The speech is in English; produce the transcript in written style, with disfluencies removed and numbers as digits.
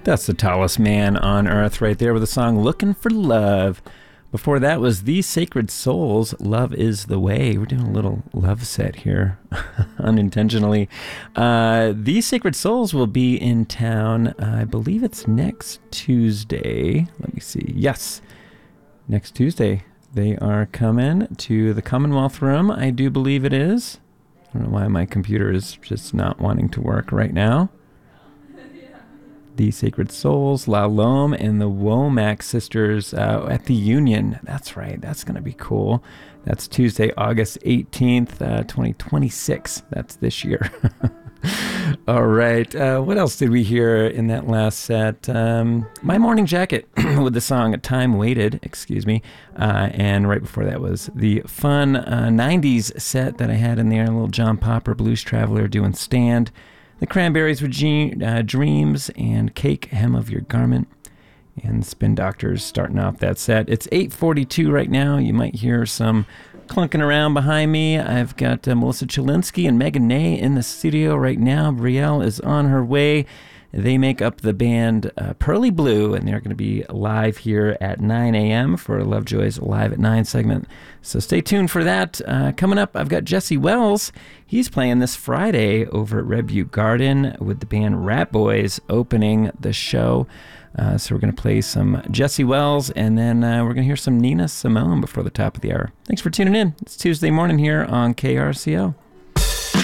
That's the tallest man on earth right there with the song Looking for Love. Before that was The Sacred Souls, Love is the Way. We're doing a little love set here, unintentionally. The Sacred Souls will be in town, I believe it's next Tuesday. Let me see. Yes, next Tuesday. They are coming to the Commonwealth Room, I do believe it is. I don't know why my computer is just not wanting to work right now. The Sacred Souls, La Lome, and the Womack Sisters at the Union. That's right. That's going to be cool. That's Tuesday, August 18th, 2026. That's this year. All right. What else did we hear in that last set? My Morning Jacket with the song Time Waited, and right before that was the fun 90s set that I had in there, a little John Popper, Blues Traveler doing Stand. The Cranberries with Dreams and Cake, Hem of Your Garment. And Spin Doctors starting off that set. It's 8:42 right now. You might hear some clunking around behind me. I've got Melissa Chilinsky and Megan Nay in the studio right now. Brielle is on her way. They make up the band Pearly Blue, and they're going to be live here at 9 a.m. for Lovejoy's Live at 9 segment. So stay tuned for that. Coming up, I've got Jesse Wells. He's playing this Friday over at Red Butte Garden with the band Rat Boys opening the show. So we're going to play some Jesse Wells, and then we're going to hear some Nina Simone before the top of the hour. Thanks for tuning in. It's Tuesday morning here on KRCO.